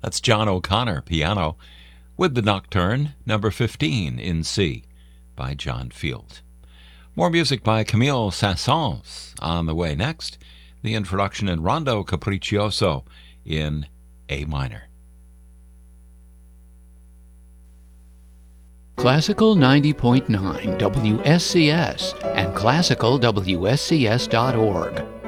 That's John O'Connor, piano, with the Nocturne, number 15 in C, by John Field. More music by Camille Saint-Saëns on the way next. The introduction in Rondo Capriccioso in A minor. Classical 90.9 WSCS and classicalwscs.org.